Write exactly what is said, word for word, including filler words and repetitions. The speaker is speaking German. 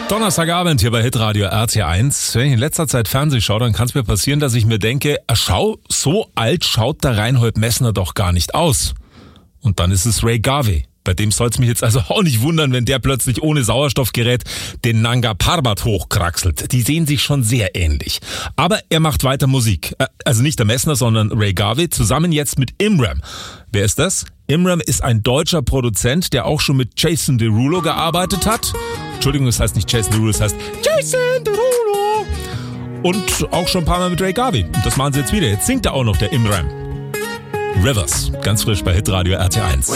Donnerstagabend hier bei Hitradio R T eins. Wenn ich in letzter Zeit Fernsehen schaue, dann kann es mir passieren, dass ich mir denke, schau, so alt schaut der Reinhold Messner doch gar nicht aus. Und dann ist es Ray Garvey. Bei dem soll es mich jetzt also auch nicht wundern, wenn der plötzlich ohne Sauerstoffgerät den Nanga Parbat hochkraxelt. Die sehen sich schon sehr ähnlich. Aber er macht weiter Musik. Also nicht der Messner, sondern Ray Garvey, zusammen jetzt mit Imram. Wer ist das? Imram ist ein deutscher Produzent, der auch schon mit Jason Derulo gearbeitet hat. Entschuldigung, das heißt nicht Jason Derulo, das heißt Jason Derulo. Und auch schon ein paar Mal mit Ray Garvey. Und das machen sie jetzt wieder. Jetzt singt er auch noch, der Imram. Rivers, ganz frisch bei Hitradio R T eins.